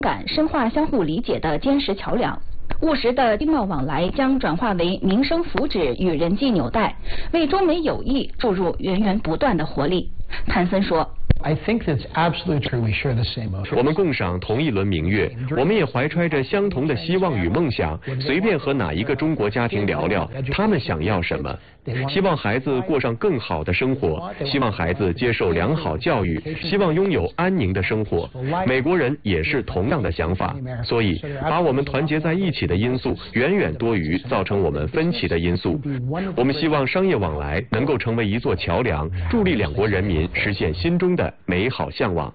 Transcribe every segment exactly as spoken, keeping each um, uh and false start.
感深化相互理解的坚实桥梁。务实的经贸往来将转化为民生福祉与人际纽带，为中美友谊注入源源不断的活力。谭森说。 I think that's absolutely true. We share the same emotions. 我们共赏同一轮明月，我们也怀揣着相同的希望与梦想，随便和哪一个中国家庭聊聊，他们想要什么。希望孩子过上更好的生活，希望孩子接受良好教育，希望拥有安宁的生活。美国人也是同样的想法，所以把我们团结在一起的因素远远多于造成我们分歧的因素。我们希望商业往来能够成为一座桥梁，助力两国人民实现心中的美好向往。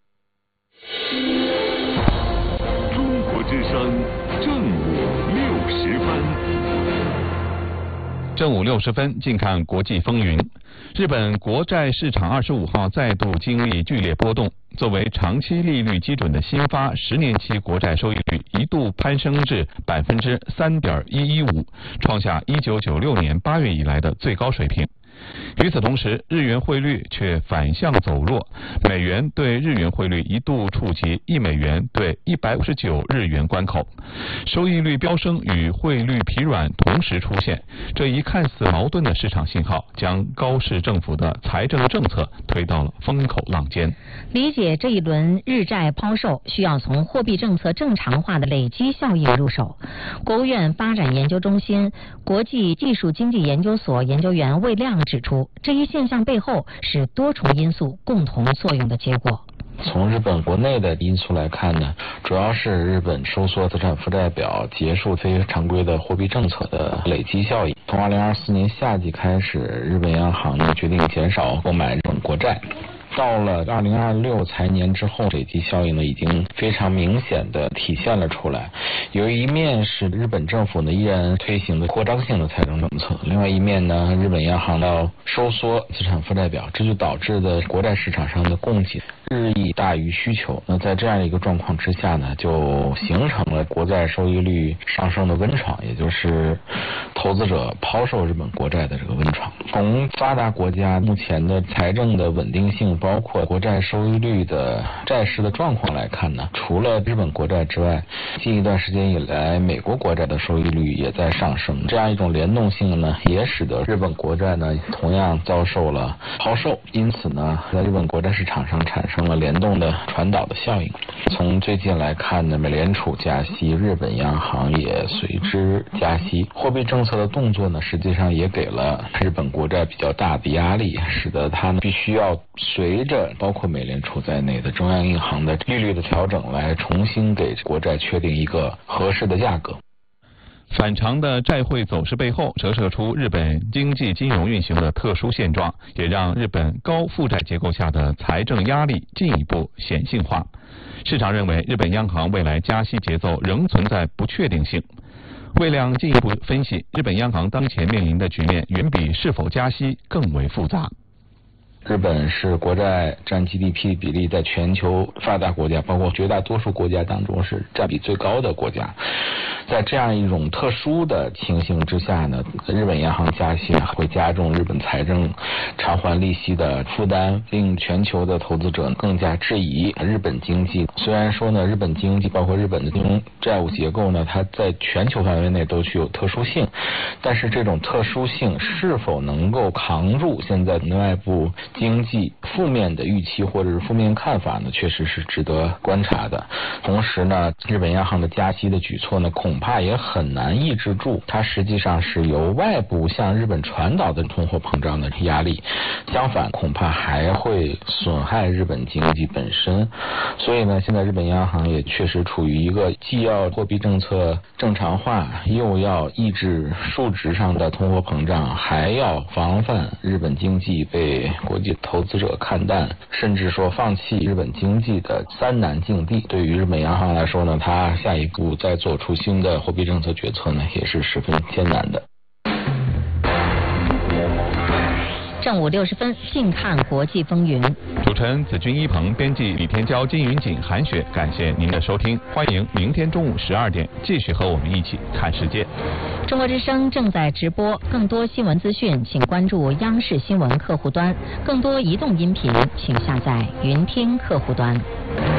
中国之声正午六十分。 正午六十分，近看国际风云。日本国债市场二十五号再度经历剧烈波动，作为长期利率基准的新发十年期国债收益率一度攀升至百分之三点一一五，创下一九九六年八月以来的最高水平。与此同时，日元汇率却反向走弱，美元对日元汇率一度触及一美元对一百五十九日元关口，收益率飙升与汇率疲软同时出现，这一看似矛盾的市场信号，将高市政府的财政政策推到了风口浪尖。 理解这一轮日债抛售，需要从货币政策正常化的累积效应入手。国务院发展研究中心国际技术经济研究所研究员魏亮指出，这一现象背后是多重因素共同作用的结果。 从日本国内的因素来看呢，主要是日本收缩资产负债表、结束非常规的货币政策的累积效应。从二零二四年夏季开始，日本央行呢决定减少购买日本国债。到了二零二六财年之后，累积效应呢已经非常明显的体现了出来。有一面是日本政府呢依然推行的扩张性的财政政策，另外一面呢，日本央行要收缩资产负债表，这就导致的国债市场上的供给日益大于需求。那在这样一个状况之下呢，就形成了国债收益率上升的温床，也就是投资者抛售日本国债的这个温床。从发达国家目前的财政的稳定性，包括国债收益率的债市的状况来看呢，除了日本国债之外，近一段时间以来，美国国债的收益率也在上升。这样一种联动性呢，也使得日本国债呢同样遭受了抛售，因此呢，在日本国债市场上产生了联动的传导的效应。从最近来看呢，美联储加息，日本央行也随之加息，货币政策的动作呢，实际上也给了日本国债比较大的压力，使得它呢必须要随着包括美联储在内的中央银行的利率的调整，来重新给国债确定一个合适的价格。 反常的债汇走势背后，折射出日本经济金融运行的特殊现状，也让日本高负债结构下的财政压力进一步显性化。市场认为，日本央行未来加息节奏仍存在不确定性。魏亮进一步分析，日本央行当前面临的局面远比是否加息更为复杂。 日本是国债占 G D P 比例在全球发达国家，包括绝大多数国家当中是占比最高的国家。在这样一种特殊的情形之下呢，日本央行加息会加重日本财政偿还利息的负担，令全球的投资者更加质疑日本经济。虽然说呢，日本经济包括日本的金融债务结构呢，它在全球范围内都具有特殊性，但是这种特殊性是否能够扛住现在的外部经济负面的预期或者是负面看法呢，确实是值得观察的。同时呢，日本央行的加息的举措呢，恐怕也很难抑制住它实际上是由外部向日本传导的通货膨胀的压力，相反恐怕还会损害日本经济本身。所以呢，现在日本央行也确实处于一个既要货币政策正常化，又要抑制数值上的通货膨胀，还要防范日本经济被国际投资者看淡，甚至说放弃日本经济的三难境地。对于日本央行来说呢，它下一步再做出新的货币政策决策呢，也是十分艰难的。 正午六十分，近看国际风云。 主持人子君一鹏，编辑李天骄、金云锦、韩雪，感谢您的收听，欢迎明天中午十二点继续和我们一起看世界。 中国之声正在直播，更多新闻资讯请关注央视新闻客户端，更多移动音频请下载云听客户端。